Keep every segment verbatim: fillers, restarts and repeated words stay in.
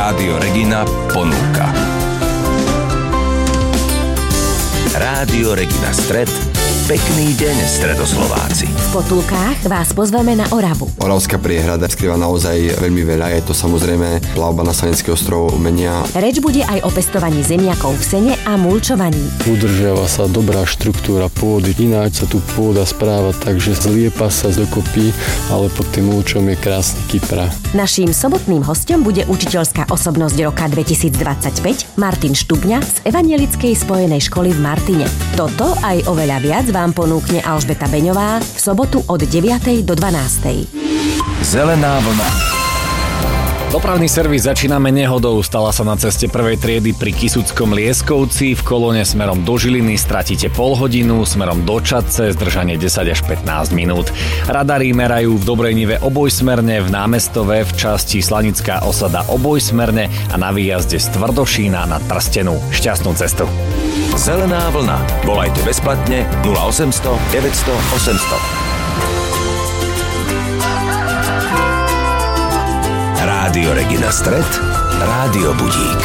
Rádio Regina ponúka. Rádio Regina Stred. Pekný deň, Stredoslováci. V Potulkách vás pozveme na Oravu. Oravská priehrada skrýva naozaj veľmi veľa. Je to samozrejme plavba na Sanecký ostrov, umenia. Reč bude aj o pestovaní zemiakov v sene a mulčovaní. Udržiava sa dobrá štruktúra pôdy. Ináč sa tu pôda správa, takže zliepa sa dokopy, ale pod tým mulčom je krásny kypra. Naším sobotným hostom bude učiteľská osobnosť roka dvetisícdvadsaťpäť Martin Štubňa z Evangelickej spojenej školy v Martine. Toto aj oveľa viac vám ponúkne Alžbeta Beňová v sobotu od deviatej do dvanástej. Zelená vlna. Dopravný servis začíname nehodou. Stala sa na ceste prvej triedy pri Kysuckom Lieskovci. V kolóne smerom do Žiliny stratíte pol hodinu, smerom do Čadce zdržanie desať až pätnásť minút. Radary merajú v Dobrej Nive obojsmerne, v Námestove v časti Slanická osada obojsmerne a na výjazde z Tvrdošína na Trstenú. Šťastnú cestu. Zelená vlna. Volajte bezplatne nula osemsto deväťsto osemsto. Rádio Regina Stred, Rádio Budík.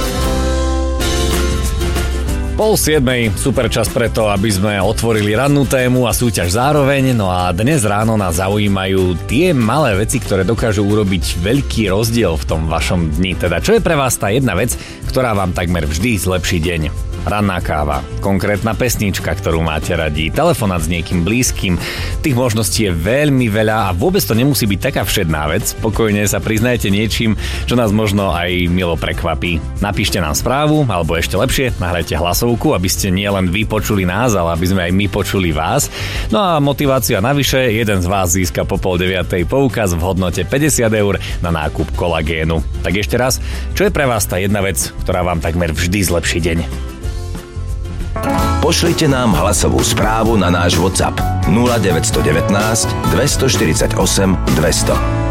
Pol siedmej, super čas preto, aby sme otvorili rannú tému a súťaž zároveň. No a dnes ráno nás zaujímajú tie malé veci, ktoré dokážu urobiť veľký rozdiel v tom vašom dni. Teda čo je pre vás tá jedna vec, ktorá vám takmer vždy zlepší deň? Ranná káva, konkrétna pesnička, ktorú máte radi, telefonát s niekým blízkym. Tých možností je veľmi veľa a vôbec to nemusí byť taká všedná vec. Spokojne sa priznajte niečím, čo nás možno aj milo prekvapí. Napíšte nám správu, alebo ešte lepšie, nahrajte hlasovku, aby ste nielen vy počuli nás, ale aby sme aj my počuli vás. No a motivácia navyše, jeden z vás získa po pol deviatej poukaz v hodnote päťdesiat eur na nákup kolagénu. Tak ešte raz, čo je pre vás tá jedna vec, ktorá vám takmer vždy zlepší deň? Pošlite nám hlasovú správu na náš WhatsApp nula deväť jedna deväť, dva štyri osem, dvesto.